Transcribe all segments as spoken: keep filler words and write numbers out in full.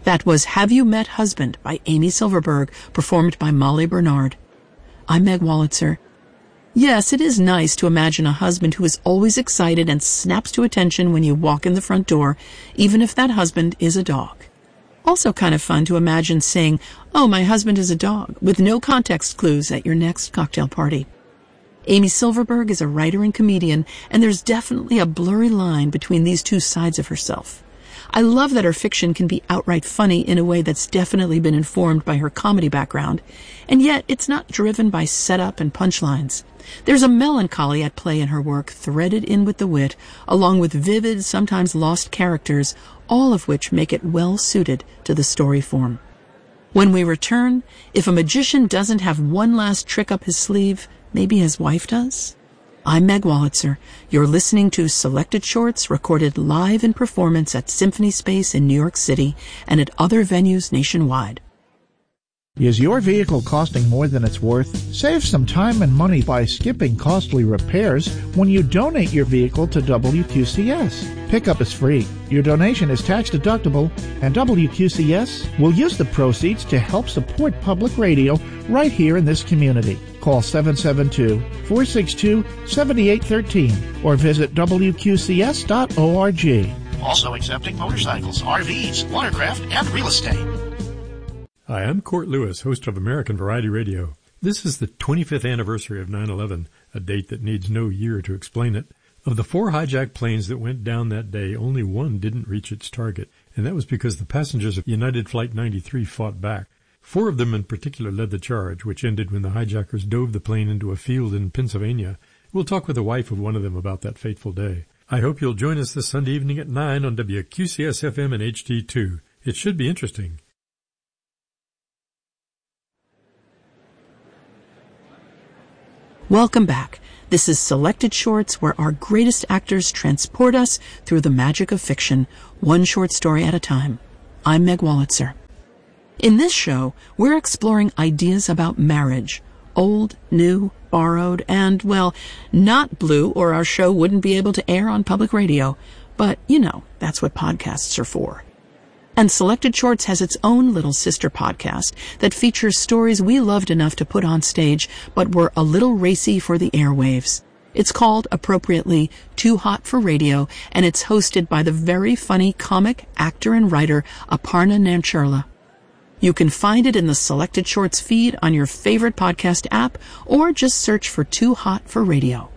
That was Have You Met Husband by Amy Silverberg, performed by Molly Bernard. I'm Meg Wolitzer. Yes, it is nice to imagine a husband who is always excited and snaps to attention when you walk in the front door, even if that husband is a dog. Also kind of fun to imagine saying, "Oh, my husband is a dog," with no context clues at your next cocktail party. Amy Silverberg is a writer and comedian, and there's definitely a blurry line between these two sides of herself. I love that her fiction can be outright funny in a way that's definitely been informed by her comedy background, and yet it's not driven by setup and punchlines. There's a melancholy at play in her work, threaded in with the wit, along with vivid, sometimes lost characters, all of which make it well suited to the story form. When we return, if a magician doesn't have one last trick up his sleeve, maybe his wife does? I'm Meg Wolitzer. You're listening to Selected Shorts, recorded live in performance at Symphony Space in New York City and at other venues nationwide. Is your vehicle costing more than it's worth? Save some time and money by skipping costly repairs when you donate your vehicle to W Q C S. Pickup is free. Your donation is tax deductible, and W Q C S will use the proceeds to help support public radio right here in this community. Call seven seven two, four six two, seven eight one three or visit W Q C S dot org. Also accepting motorcycles, R Vs, watercraft, and real estate. Hi, I'm Court Lewis, host of American Variety Radio. This is the twenty-fifth anniversary of nine eleven, a date that needs no year to explain it. Of the four hijacked planes that went down that day, only one didn't reach its target, and that was because the passengers of United Flight ninety-three fought back. Four of them in particular led the charge, which ended when the hijackers dove the plane into a field in Pennsylvania. We'll talk with the wife of one of them about that fateful day. I hope you'll join us this Sunday evening at nine on W Q C S F M and H D two. It should be interesting. Welcome back. This is Selected Shorts, where our greatest actors transport us through the magic of fiction, one short story at a time. I'm Meg Wolitzer. In this show, we're exploring ideas about marriage, old, new, borrowed, and, well, not blue, or our show wouldn't be able to air on public radio. But, you know, that's what podcasts are for. And Selected Shorts has its own little sister podcast that features stories we loved enough to put on stage but were a little racy for the airwaves. It's called, appropriately, Too Hot for Radio, and it's hosted by the very funny comic, actor, and writer Aparna Nancherla. You can find it in the Selected Shorts feed on your favorite podcast app, or just search for Too Hot for Radio.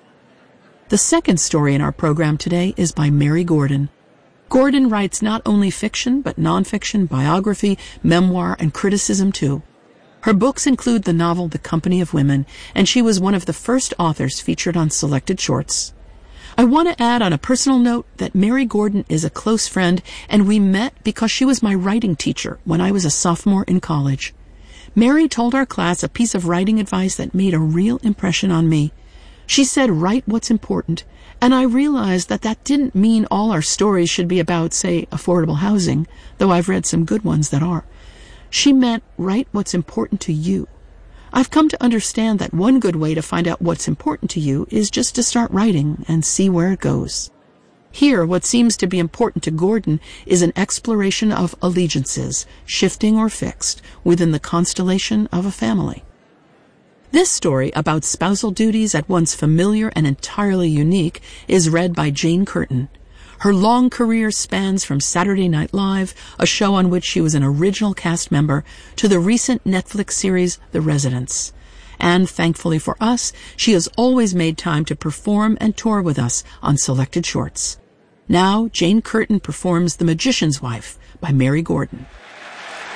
The second story in our program today is by Mary Gordon. Gordon writes not only fiction, but nonfiction, biography, memoir, and criticism, too. Her books include the novel The Company of Women, and she was one of the first authors featured on Selected Shorts. I want to add on a personal note that Mary Gordon is a close friend, and we met because she was my writing teacher when I was a sophomore in college. Mary told our class a piece of writing advice that made a real impression on me. She said, "Write what's important." And I realized that that didn't mean all our stories should be about, say, affordable housing, though I've read some good ones that are. She meant write what's important to you. I've come to understand that one good way to find out what's important to you is just to start writing and see where it goes. Here, what seems to be important to Gordon is an exploration of allegiances, shifting or fixed, within the constellation of a family. This story, about spousal duties at once familiar and entirely unique, is read by Jane Curtin. Her long career spans from Saturday Night Live, a show on which she was an original cast member, to the recent Netflix series The Residents. And, thankfully for us, she has always made time to perform and tour with us on Selected Shorts. Now, Jane Curtin performs The Magician's Wife by Mary Gordon.